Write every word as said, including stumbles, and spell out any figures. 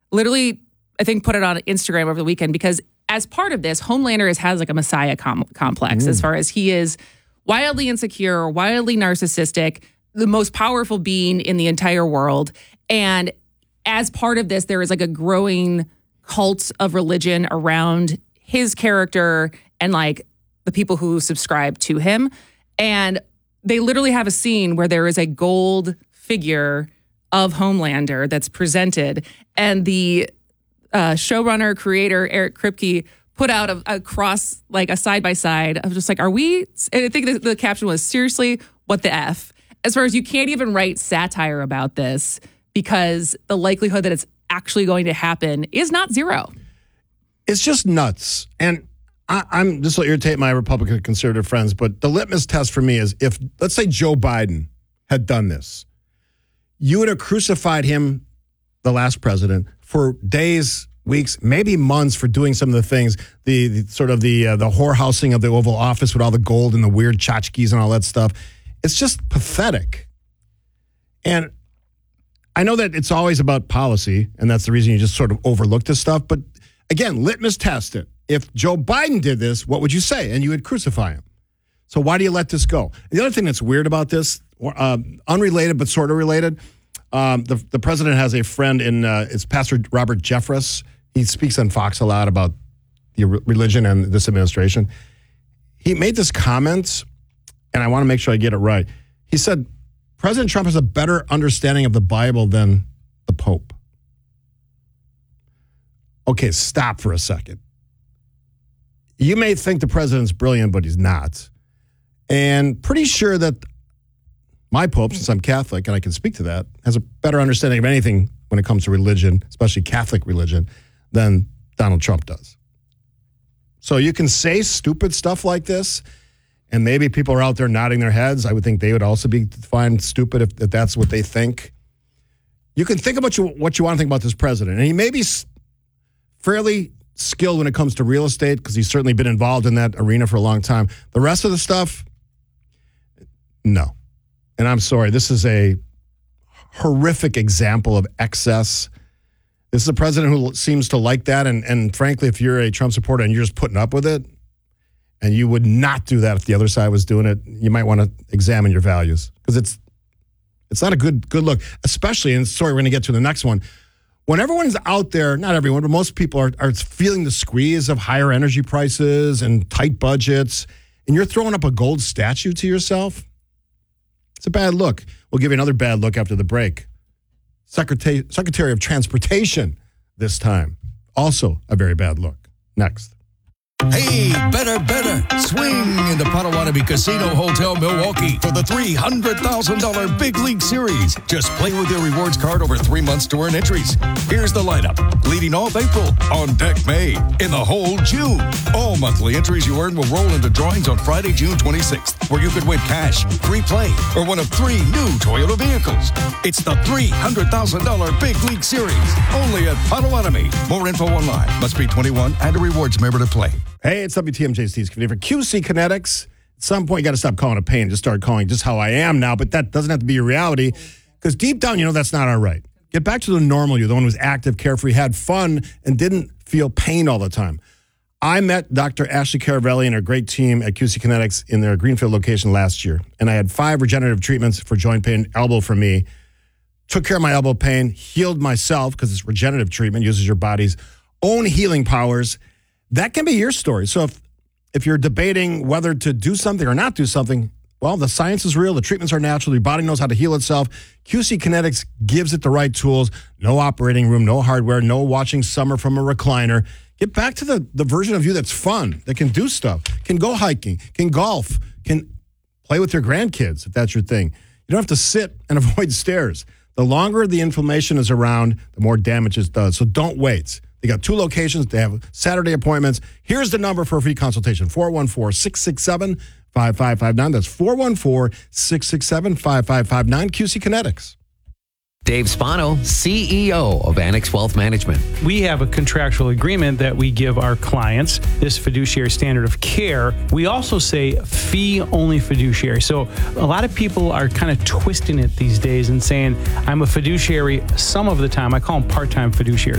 literally, I think, put it on Instagram over the weekend because as part of this, Homelander is, has like a messiah com- complex mm. as far as he is wildly insecure, wildly narcissistic, the most powerful being in the entire world. And as part of this, there is like a growing cult of religion around his character and like the people who subscribe to him. And they literally have a scene where there is a gold figure of Homelander that's presented. And the uh, showrunner, creator, Eric Kripke, put out a, a cross, like a side-by-side of just like, are we, and I think the, the caption was, seriously, what the F? As far as you can't even write satire about this because the likelihood that it's actually going to happen is not zero. It's just nuts. And I, I'm this will irritate my Republican conservative friends, but the litmus test for me is if, let's say Joe Biden had done this, you would have crucified him, the last president, for days, weeks, maybe months for doing some of the things, the, the sort of the uh, the whorehousing of the Oval Office with all the gold and the weird tchotchkes and all that stuff. It's just pathetic. And I know that it's always about policy, and that's the reason you just sort of overlook this stuff. But again, litmus test it. If Joe Biden did this, what would you say? And you would crucify him. So why do you let this go? The other thing that's weird about this, uh, unrelated but sort of related, um, the, the president has a friend in, uh, it's Pastor Robert Jeffress. He speaks on Fox a lot about the religion and this administration. He made this comment, and I want to make sure I get it right. He said, President Trump has a better understanding of the Bible than the Pope. Okay, stop for a second. You may think the president's brilliant, but he's not. And pretty sure that my Pope, since I'm Catholic and I can speak to that, has a better understanding of anything when it comes to religion, especially Catholic religion, than Donald Trump does. So you can say stupid stuff like this, and maybe people are out there nodding their heads. I would think they would also be defined stupid if, if that's what they think. You can think about you, what you want to think about this president. And he may be fairly skilled when it comes to real estate because he's certainly been involved in that arena for a long time. The rest of the stuff, no. And I'm sorry, this is a horrific example of excess. This is a president who seems to like that. And, and frankly, if you're a Trump supporter and you're just putting up with it, and you would not do that if the other side was doing it, you might want to examine your values because it's it's not a good good look, especially, and sorry, we're going to get to the next one. When everyone's out there, not everyone, but most people are, are feeling the squeeze of higher energy prices and tight budgets, and you're throwing up a gold statue to yourself, it's a bad look. We'll give you another bad look after the break. Secretary, Secretary of Transportation this time. Also a very bad look. Next. Hey, better, better. Swing into Potawatomi Casino Hotel Milwaukee for the three hundred thousand dollars Big League Series. Just play with your rewards card over three months to earn entries. Here's the lineup. Leading off April, on deck May, in the hole June. All monthly entries you earn will roll into drawings on Friday, June twenty-sixth, where you could win cash, free play, or one of three new Toyota vehicles. It's the three hundred thousand dollars Big League Series, only at Potawatomi. More info online. Must be twenty-one and a rewards member to play. Hey, it's W T M J's Steve for Q C Kinetics. At some point, you got to stop calling it pain and just start calling just how I am now. But that doesn't have to be your reality because deep down, you know that's not all right. Get back to the normal you, the one who was active, carefree, had fun, and didn't feel pain all the time. I met Doctor Ashley Caravelli and her great team at Q C Kinetics in their Greenfield location last year. And I had five regenerative treatments for joint pain, elbow for me. Took care of my elbow pain, healed myself because it's regenerative treatment, uses your body's own healing powers. That can be your story. So if, if you're debating whether to do something or not do something, well, the science is real. The treatments are natural. Your body knows how to heal itself. Q C Kinetics gives it the right tools. No operating room, no hardware, no watching summer from a recliner. Get back to the, the version of you that's fun, that can do stuff, can go hiking, can golf, can play with your grandkids, if that's your thing. You don't have to sit and avoid stairs. The longer the inflammation is around, the more damage it does. So don't wait. They got two locations. They have Saturday appointments. Here's the number for a free consultation, four one four, six six seven, five five five nine. That's four one four, six six seven, five five five nine, Q C Kinetics. Dave Spano, C E O of Annex Wealth Management. We have a contractual agreement that we give our clients, this fiduciary standard of care. We also say fee-only fiduciary. So a lot of people are kind of twisting it these days and saying, I'm a fiduciary some of the time. I call them part-time fiduciaries.